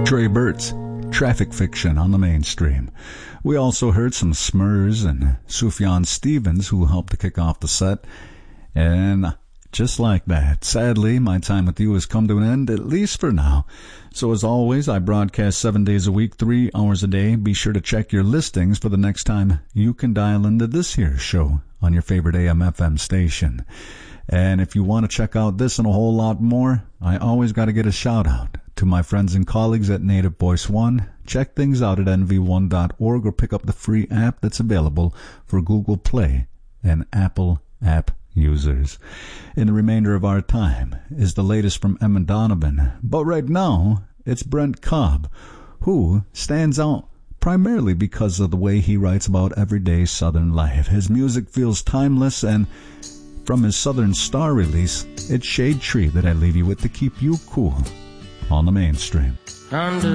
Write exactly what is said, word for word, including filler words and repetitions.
Trey Burt's Traffic Fiction on the Mainstream. We also heard some Smurs and Sufjan Stevens, who helped to kick off the set. And just like that, sadly, my time with you has come to an end, at least for now. So as always, I broadcast seven days a week, three hours a day. Be sure to check your listings for the next time you can dial into this here show on your favorite A M F M station. And if you want to check out this and a whole lot more, I always got to get a shout out to my friends and colleagues at Native Voice One. Check things out at N V one dot org or pick up the free app that's available for Google Play and Apple app users. In the remainder of our time is the latest from Emin Donovan, but right now it's Brent Cobb, who stands out primarily because of the way he writes about everyday Southern life. His music feels timeless, and from his Southern Star release, it's Shade Tree that I leave you with to keep you cool on the Mainstream. Under